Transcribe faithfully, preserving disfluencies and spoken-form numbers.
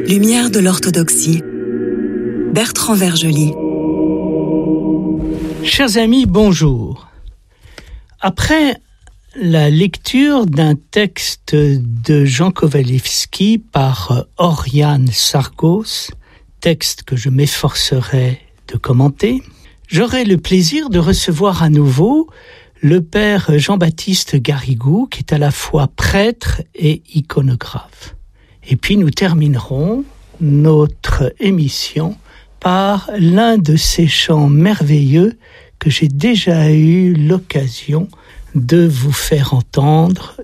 Lumière de l'orthodoxie. Bertrand Vergely. Chers amis, bonjour. Après la lecture d'un texte de Jean Kowalewski par Oriane Sargos, texte que je m'efforcerai de commenter, j'aurai le plaisir de recevoir à nouveau le père Jean-Baptiste Garrigou, qui est à la fois prêtre et iconographe. Et puis nous terminerons notre émission par l'un de ces chants merveilleux que j'ai déjà eu l'occasion de vous faire entendre